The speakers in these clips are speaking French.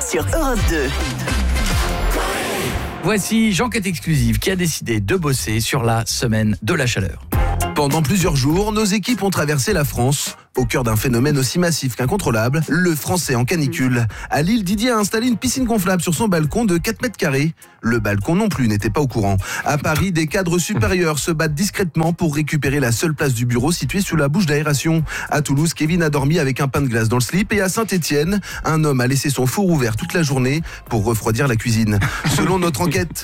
sur Europe 2. Voici Jean-Quête Exclusive qui a décidé de bosser sur la semaine de la chaleur. Pendant plusieurs jours, nos équipes ont traversé la France, au cœur d'un phénomène aussi massif qu'incontrôlable, le français en canicule. À Lille, Didier a installé une piscine gonflable sur son balcon de 4 mètres carrés. Le balcon non plus n'était pas au courant. À Paris, des cadres supérieurs se battent discrètement pour récupérer la seule place du bureau située sous la bouche d'aération. À Toulouse, Kevin a dormi avec un pain de glace dans le slip. Et à Saint-Étienne, un homme a laissé son four ouvert toute la journée pour refroidir la cuisine. Selon notre enquête,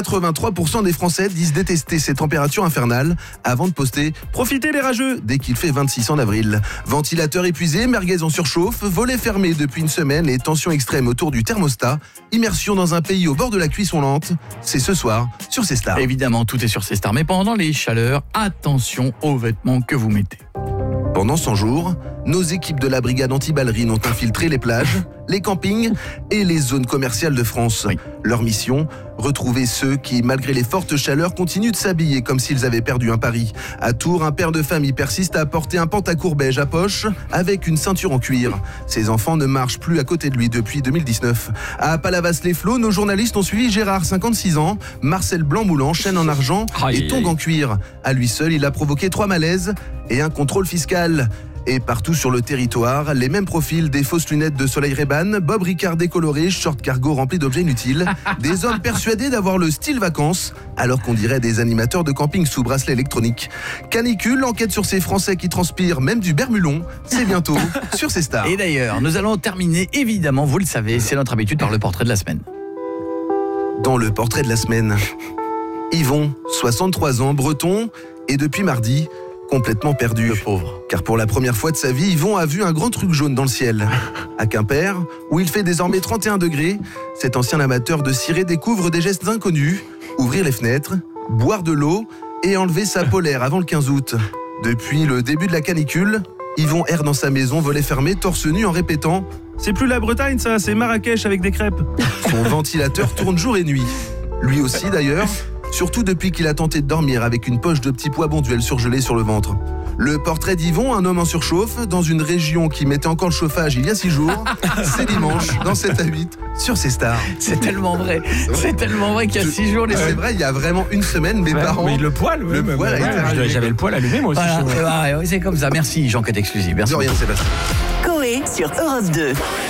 83% des Français disent détester ces températures infernales avant de poster « Profitez les rageux » dès qu'il fait 26 en avril. Ventilateur épuisé, merguez en surchauffe, volets fermés depuis une semaine et tensions extrêmes autour du thermostat. Immersion dans un pays au bord de la cuisson lente. C'est ce soir sur C Star. Évidemment, tout est sur C Star, mais pendant les chaleurs, attention aux vêtements que vous mettez. Pendant 100 jours, nos équipes de la brigade anti-ballerine ont infiltré les plages, les campings et les zones commerciales de France. Oui. Leur mission, retrouver ceux qui, malgré les fortes chaleurs, continuent de s'habiller comme s'ils avaient perdu un pari. À Tours, un père de famille persiste à porter un pantacourt beige à poche avec une ceinture en cuir. Ses enfants ne marchent plus à côté de lui depuis 2019. À Palavas-les-Flots, nos journalistes ont suivi Gérard, 56 ans, Marcel Blanc-Moulant, chaîne en argent et tongs en cuir. À lui seul, il a provoqué 3 malaises et un contrôle fiscal. Et partout sur le territoire, les mêmes profils, des fausses lunettes de soleil Ray-Ban, Bob Ricard décoloré, short cargo rempli d'objets inutiles, des hommes persuadés d'avoir le style vacances, alors qu'on dirait des animateurs de camping sous bracelet électronique. Canicule, enquête sur ces Français qui transpirent même du bermulon, c'est bientôt sur C Star. Et d'ailleurs, nous allons terminer, évidemment, vous le savez, c'est notre habitude, par le portrait de la semaine. Dans le portrait de la semaine, Yvon, 63 ans, breton, et depuis mardi, complètement perdu. Le pauvre. Car pour la première fois de sa vie, Yvon a vu un grand truc jaune dans le ciel. À Quimper, où il fait désormais 31 degrés, cet ancien amateur de ciré découvre des gestes inconnus, ouvrir les fenêtres, boire de l'eau et enlever sa polaire avant le 15 août. Depuis le début de la canicule, Yvon erre dans sa maison, volets fermés, torse nu en répétant « C'est plus la Bretagne ça, c'est Marrakech avec des crêpes ». Son ventilateur tourne jour et nuit. Lui aussi d'ailleurs, surtout depuis qu'il a tenté de dormir avec une poche de petits pois bonduels surgelés sur le ventre. Le portrait d'Yvon, un homme en surchauffe, dans une région qui mettait encore le chauffage il y a 6 jours. C'est dimanche, dans 7 à 8, sur C Star. C'est tellement vrai. C'est tellement vrai qu'il y a 6 jours... C'est vrai, il y a vraiment une semaine, mes parents... Mais le poil, le poil a été allumé. j'avais le poil allumé moi aussi. Voilà, c'est comme ça. Merci Jean-Quête Exclusive. Merci. De rien, Sébastien. Coé sur Europe 2.